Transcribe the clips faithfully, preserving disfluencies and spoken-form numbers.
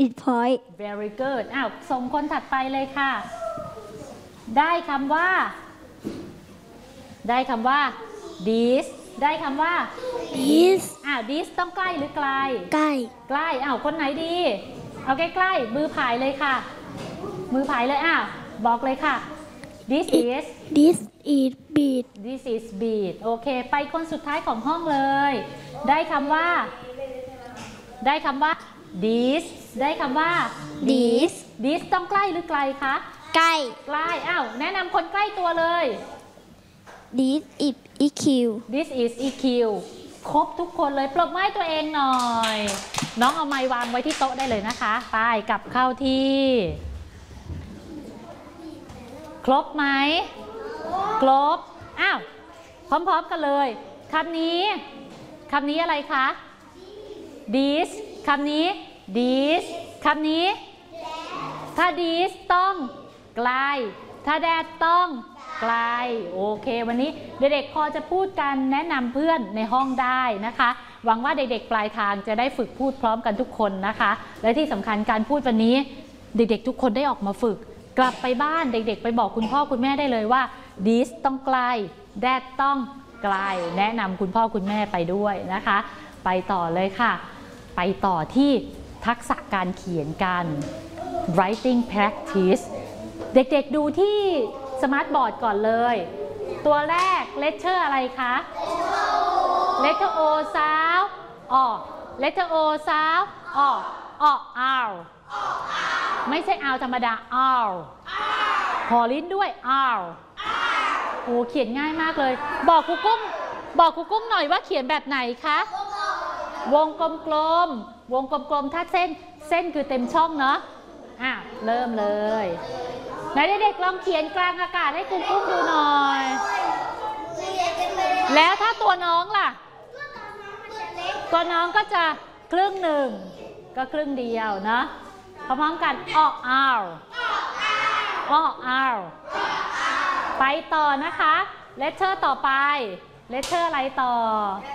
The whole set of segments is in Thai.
it point very good อ้าวส่งคนถัดไปเลยค่ะได้คำว่าได้คำว่า this ได้คำว่า this อ้าว this ต้องใกล้หรือไกลใกล้ใกล้อ้าวคนไหนดีเอาใกล้ๆมือผายเลยค่ะมือผายเลยอ้าวบอกเลยค่ะ this is this is beat this is beat โอเคไปคนสุดท้ายของห้องเลยได้คำว่าได้คำว่า this ได้คำว่า this this ต้องใกล้หรือไกลคะใกล้ใกล้อ้าวแนะนำคนใกล้ตัวเลย this is eq this is eq ครบทุกคนเลยปรบมือตัวเองหน่อยน้องเอาไม้วางไว้ที่โต๊ะได้เลยนะคะไปกลับเข้าที่ครบไหมครบอ้าวพร้อมๆกันเลยคำนี้คำนี้อะไรคะ this คำนี้ this คำนี้ถ้า this ต้องไกลถ้า that ต้องไกลโอเควันนี้เด็กๆพอจะพูดกันแนะนำเพื่อนในห้องได้นะคะหวังว่าเด็กๆปลายทางจะได้ฝึกพูดพร้อมกันทุกคนนะคะและที่สำคัญการพูดวันนี้เด็กๆทุกคนได้ออกมาฝึกกลับไปบ้านเด็กๆไปบอกคุณพ่อคุณแม่ได้เลยว่า this ต้องไกล that ต้องไกลแนะนำคุณพ่อคุณแม่ไปด้วยนะคะไปต่อเลยค่ะไปต่อที่ทักษะการเขียนกัน writing practice เด็กๆดูที่สมาร์ทบอร์ดก่อนเลยตัวแรก letter อะไรคะ letter O sound ออ letter O sound ออออ r ไม่ใช่ r ธรรมดา r พอลิ้นด้วย r โอ้เขียนง่ายมากเลยบอกครูกุ้งบอกครูกุ้งหน่อยว่าเขียนแบบไหนคะวงกลมๆวงกลมๆถ้าเส้นเส้นคือเต็มช่องเนาะอ่ะเริ่มเลยไหนเด็กๆลองเขียนกลางอากาศให้ครูกุ้งดูหน่อยแล้วถ้าตัวน้องล่ะตัวน้องก็จะครึ่งหนึ่งก็ครึ่งเดียวนะพร้อมๆกันออ r ออ r ไปต่อนะคะ letter ต่อไป letter อะไรต่อ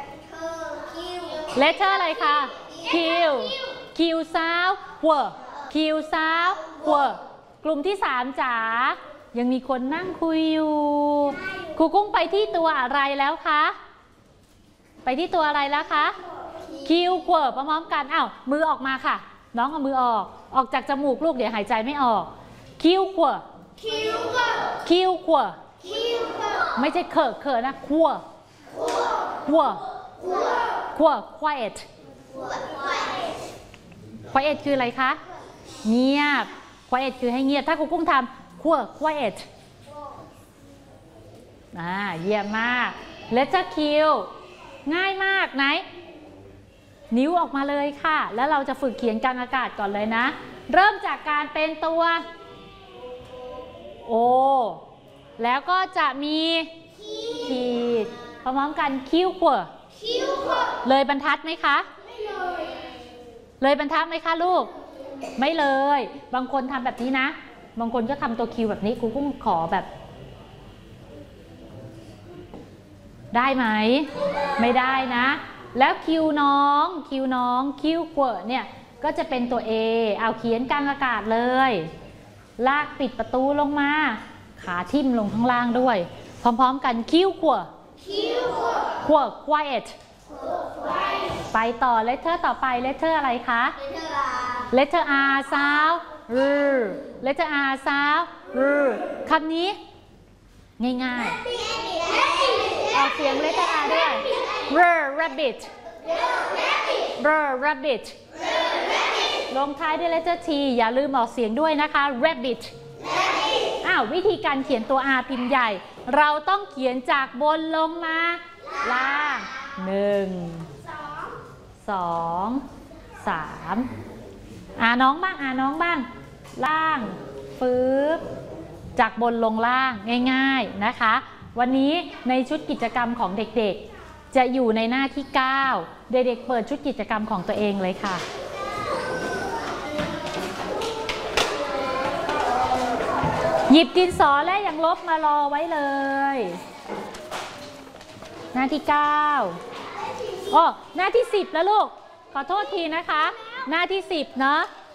letter อะไรคะ q q sound w q sound w กลุ่มที่สามจ๋ายังมีคนนั่งคุยอยู่ครูกุ้งไปที่ตัวอะไรแล้วคะไปที่ตัวอะไรแล้วคะคิวขวบพร้อมๆกันอ้าวมือออกมาค่ะน้องเอามือออกออกจากจมูกลูกเดี๋ยวหายใจไม่ออกคิวขวบคิวขวบไม่ใช่เคอะเคอะนะขวบขวบขวบ quiet quiet คืออะไรคะเงียบ quiet คือให้เงียบถ้าครูกุ้งทำขั้ว quiet อ่าเยี่ยมมาก letter Q ง่ายมากไหนนิ้วออกมาเลยค่ะแล้วเราจะฝึกเขียนกลางอากาศก่อนเลยนะเริ่มจากการเป็นตัว O แล้วก็จะมีขีดพร้อมๆกันคิวขั้วเลยบรรทัดไหมคะเลยบรรทัดไหมคะลูกไม่เลยบางคนทำแบบนี้นะบางคนก็ทำตัวคิวแบบนี้ครูกุ้งขอแบบได้ไหมไม่ได้นะแล้วคิวน้องคิวน้องคิวขวดเนี่ยก็จะเป็นตัว A เอาเขียนกลางอากาศเลยลากปิดประตูลงมาขาทิ่มลงข้างล่างด้วยพร้อมๆกันคิวขวดขวด quiet ไปต่อ letter ต่อไป letter อะไรคะ letter R sound r letter R sound r คำนี้ง่ายๆออกเสียง letter R ด้วย r rabbit r rabbit ลงท้ายด้วย letter T อย่าลืมออกเสียงด้วยนะคะ rabbit อ้าววิธีการเขียนตัว R พิมพ์ใหญ่เราต้องเขียนจากบนลงมาล่างหนึ่งสองสามอ่าน้องบ้างอ่าน้องบ้างล่างฟื้บจากบนลงล่างง่ายๆนะคะวันนี้ในชุดกิจกรรมของเด็กๆจะอยู่ในหน้าที่เก้าเด็กๆเปิดชุดกิจกรรมของตัวเองเลยค่ะหยิบดินสอและยังลบมารอไว้เลยหน้าที่เก้าอ๋อหน้าที่สิบแล้วลูกขอโทษทีนะคะหน้าที่สิบเนาะ